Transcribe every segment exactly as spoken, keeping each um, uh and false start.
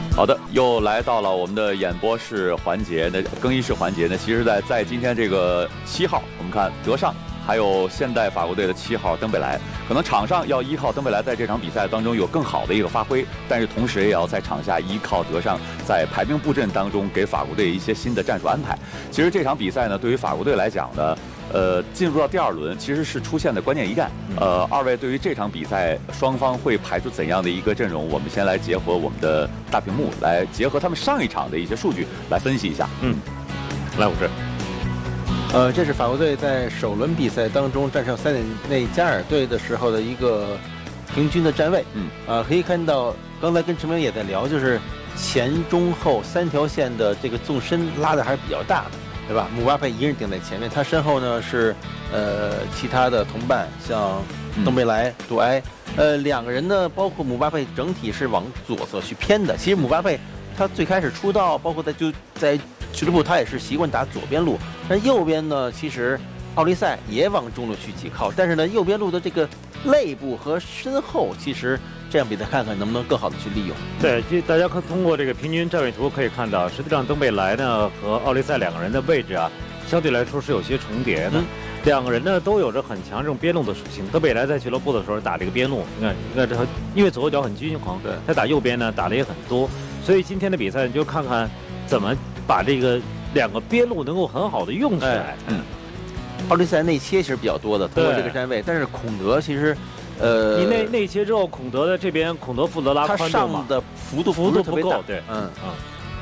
好的，又来到了我们的演播室环节，那更衣室环节呢，其实在在今天这个七号，我们看德尚还有现代法国队的七号登贝莱，可能场上要依靠登贝莱在这场比赛当中有更好的一个发挥，但是同时也要在场下依靠德尚在排兵布阵当中给法国队一些新的战术安排。其实这场比赛呢，对于法国队来讲呢。呃，进入到第二轮其实是出现的关键一战。呃，二位对于这场比赛双方会排出怎样的一个阵容？我们先来结合我们的大屏幕，来结合他们上一场的一些数据来分析一下。 嗯，来，我是。 呃，这是法国队在首轮比赛当中战胜塞内加尔队的时候的一个平均的站位。嗯，呃，可以看到，刚才跟陈明也在聊，就是前中后三条线的这个纵深拉的还是比较大的。对吧？姆巴佩一人顶在前面，他身后呢是呃其他的同伴，像登贝莱、杜埃，呃两个人呢，包括姆巴佩整体是往左侧去偏的。其实姆巴佩他最开始出道，包括在就在俱乐部，他也是习惯打左边路，但右边呢，其实奥利赛也往中路去挤靠，但是呢，右边路的这个肋部和身后，其实这样比赛看看能不能更好的去利用。 对，这大家可通过这个平均站位图可以看到，实际上登贝莱呢和奥利赛两个人的位置啊，相对来说是有些重叠的。嗯、两个人呢都有着很强这种边路的属性。登贝莱在俱乐部的时候打这个边路，你看，你看这因为左右脚很均衡，对，他打右边呢打的也很多，所以今天的比赛你就看看怎么把这个两个边路能够很好的用起来。哎、嗯。 奥利赛内切其实比较多的，通过这个站位，但是孔德其实，呃， 你内内切之后，孔德的这边，孔德负责拉宽度嘛， 他上的幅度幅度不够， 对， 嗯嗯。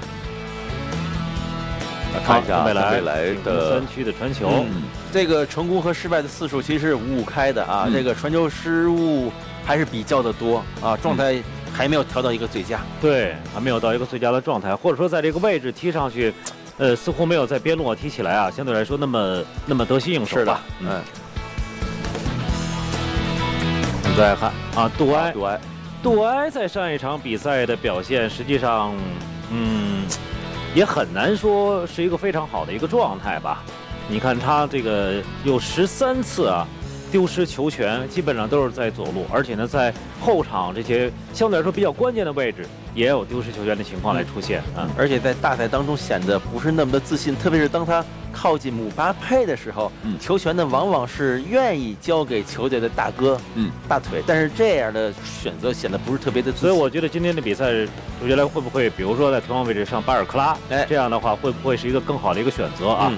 来看一下登贝莱的三区的传球， 嗯，这个成功和失败的次数其实是五五开的啊，嗯、这个传球失误还是比较的多啊，状态还没有调到一个最佳， 对，还没有到一个最佳的状态，或者说在这个位置踢上去。呃，似乎没有在边路踢起来啊，相对来说那么那么得心应手吧。 嗯。 我们再看啊，杜埃， 杜埃， 杜埃在上一场比赛的表现，实际上，嗯，也很难说是一个非常好的一个状态吧。你看他这个有十三次啊丢失球权，基本上都是在左路，而且呢，在后场这些相对来说比较关键的位置。也有丢失球权的情况来出现啊、嗯， 而且在大赛当中显得不是那么的自信，特别是当他靠近姆巴佩的时候，嗯、球权呢往往是愿意交给球队的大哥，嗯，大腿，但是这样的选择显得不是特别的自信。 所以我觉得今天的比赛，主教练会不会，比如说在同样位置上巴尔克拉，哎，这样的话会不会是一个更好的一个选择啊？嗯